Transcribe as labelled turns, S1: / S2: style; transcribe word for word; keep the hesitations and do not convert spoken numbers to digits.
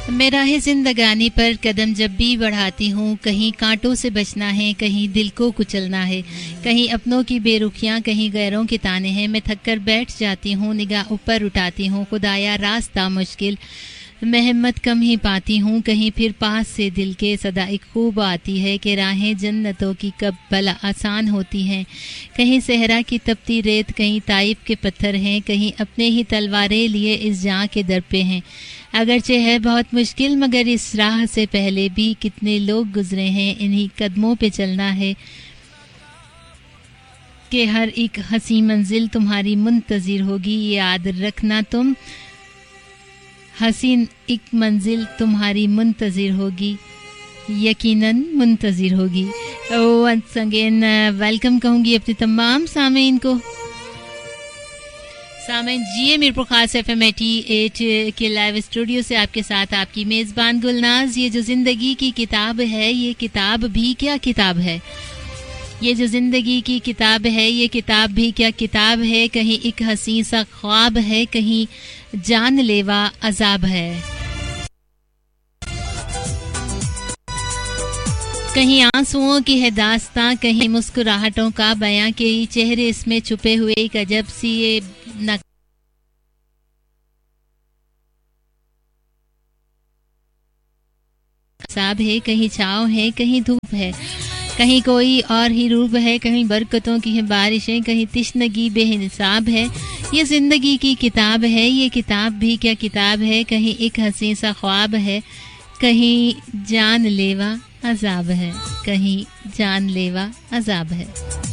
S1: मैं राह जिंदगानी पर कदम जब भी बढ़ाती हूँ, कहीं कांटों से बचना है, कहीं दिल को कुचलना है, कहीं अपनों की बेरुखियाँ, कहीं गैरों के ताने हैं। मैं थक कर बैठ जाती हूँ, निगाह ऊपर उठाती हूँ, खुदाया रास्ता मुश्किल, मैं हिम्मत कम ही पाती हूँ। कहीं फिर पास से दिल के सदा एक खूब आती है कि राहें जन्नतों की कब भला आसान होती हैं। कहीं सहरा की तपती रेत, कहीं ताइफ के पत्थर हैं, कहीं अपने ही तलवारें लिए इस जहाँ के दर पे हैं। अगरचे है बहुत मुश्किल, मगर इस राह से पहले भी कितने लोग गुजरे हैं। इन्हीं कदमों पे चलना है कि हर एक हंसी मंजिल तुम्हारी मुंतजिर होगी। ये याद रखना तुम, हसीन एक मंजिल तुम्हारी मुंतजिर होगी, यकीनन मुंतजिर होगी। वंस अगेन वेलकम कहूँगी अपने तमाम सामीन को। सामीन जी मीरपुर खास एफ एम एटी एट के लाइव स्टूडियो से आपके साथ आपकी मेज़बान गुलनाज। ये जो ज़िंदगी की किताब है, ये किताब भी क्या किताब है। ये जो ज़िंदगी की किताब है, ये किताब भी क्या किताब है। कहीं एक हसीन सा ख्वाब है, कहीं जानलेवा अजाब है, कहीं आंसुओं की है दास्तां, कहीं मुस्कुराहटों का बयां के चेहरे इसमें छुपे हुए एक अजब सी ये नकाब है। कहीं छाँव है, कहीं धूप है, कहीं कोई और ही रूप है, कहीं बरकतों की है बारिशें, कहीं तिश्नगी बेहिसाब है। ये ज़िंदगी की किताब है, ये किताब भी क्या किताब है। कहीं एक हसीन सा ख्वाब है, कहीं जानलेवा अजाब है, कहीं जानलेवा अजाब है।